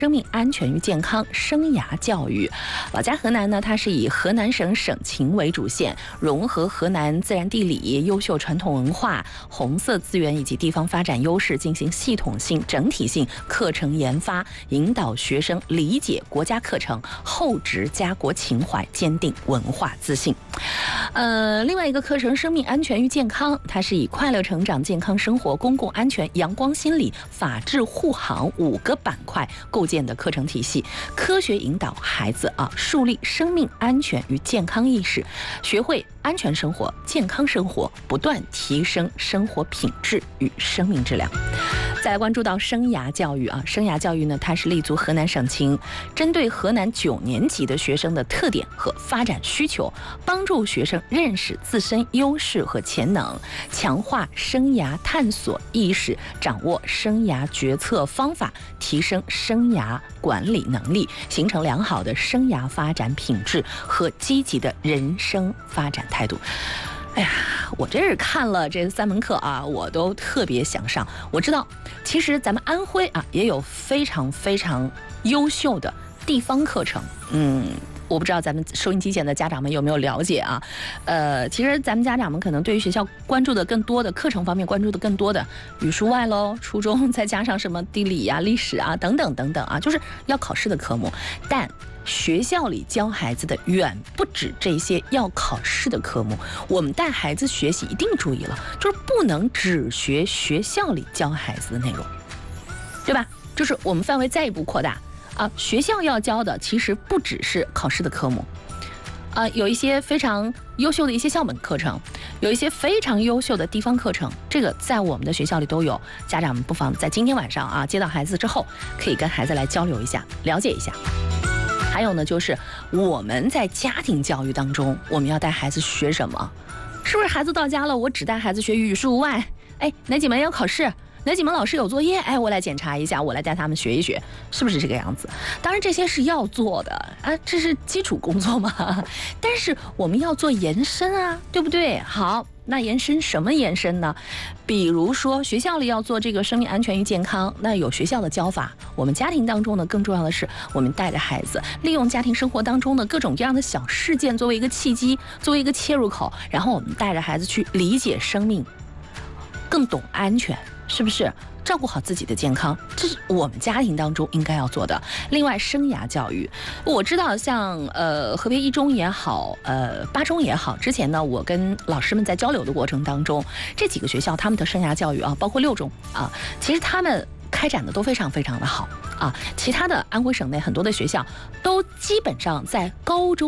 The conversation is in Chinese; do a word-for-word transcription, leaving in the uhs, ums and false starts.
生命安全与健康生涯教育。老家河南呢，它是以河南省省情为主线，融合河南自然地理、优秀传统文化、红色资源以及地方发展优势，进行系统性、整体性课程研发，引导学生理解国家课程，厚植家国情怀，坚定文化自信。呃，另外一个课程生命安全与健康，它是以快乐成长、健康生活、公共安全、阳光心理、法治护航五个板块构建的课程体系，科学引导孩子啊树立生命安全与健康意识，学会安全生活、健康生活，不断提升生活品质与生命质量。再来关注到生涯教育啊，生涯教育呢，它是立足河南省情，针对河南九年级的学生的特点和发展需求，帮助学生认识自身优势和潜能，强化生涯探索意识，掌握生涯决策方法，提升生涯管理能力，形成良好的生涯发展品质和积极的人生发展态度。哎呀，我这是看了这三门课啊，我都特别想上。我知道，其实咱们安徽啊也有非常非常优秀的地方课程。嗯，我不知道咱们收音机前的家长们有没有了解啊？呃，其实咱们家长们可能对于学校关注的更多的课程方面关注的更多的语数外喽，初中再加上什么地理啊、历史啊等等等等啊，就是要考试的科目，但学校里教孩子的远不止这些要考试的科目，我们带孩子学习一定注意了，就是不能只学学校里教孩子的内容，对吧？就是我们范围再一步扩大啊，学校要教的其实不只是考试的科目，啊，有一些非常优秀的一些校本课程，有一些非常优秀的地方课程，这个在我们的学校里都有。家长们不妨在今天晚上啊接到孩子之后，可以跟孩子来交流一下，了解一下。还有呢，就是我们在家庭教育当中，我们要带孩子学什么？是不是孩子到家了，我只带孩子学语数外？哎，哪几门要考试？哪几门老师有作业？哎，我来检查一下，我来带他们学一学，是不是这个样子？当然这些是要做的啊，这是基础工作嘛。但是我们要做延伸啊，对不对？好，那延伸什么延伸呢？比如说学校里要做这个生命安全与健康，那有学校的教法。我们家庭当中呢，更重要的是我们带着孩子，利用家庭生活当中的各种各样的小事件作为一个契机，作为一个切入口，然后我们带着孩子去理解生命，更懂安全。是不是照顾好自己的健康，这是我们家庭当中应该要做的。另外，生涯教育，我知道像呃合肥一中也好，呃八中也好，之前呢我跟老师们在交流的过程当中，这几个学校他们的生涯教育啊，包括六中啊，其实他们开展的都非常非常的好啊。其他的安徽省内很多的学校都基本上在高中